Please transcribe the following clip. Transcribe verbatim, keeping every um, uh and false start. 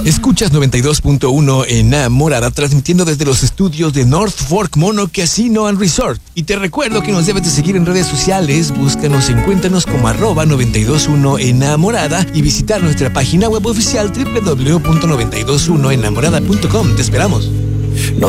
Escuchas noventa y dos punto uno Enamorada, transmitiendo desde los estudios de North Fork Mono Casino and Resort. Y te recuerdo que nos debes de seguir en redes sociales. Búscanos, encuéntranos como arroba noventa y dos punto uno Enamorada y visitar nuestra página web oficial doble u doble u doble u punto noventa y dos punto uno enamorada punto com. Te esperamos.